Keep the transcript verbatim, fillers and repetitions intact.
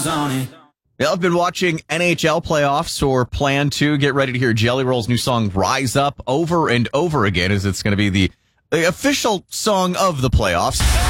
stars on it. Yeah, I've been watching N H L playoffs or plan to get ready to hear Jelly Roll's new song Rise Up over and over again, as it's going to be the, the official song of the playoffs.